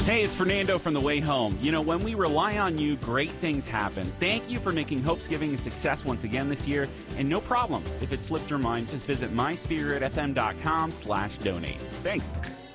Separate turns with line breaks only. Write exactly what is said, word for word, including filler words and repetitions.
Hey, it's Fernando from The Way Home. You know, when we rely on you, great things happen. Thank you for making Hope's Giving a success once again this year. And no problem, if it slipped your mind, just visit myspiritfm.com slash donate. Thanks.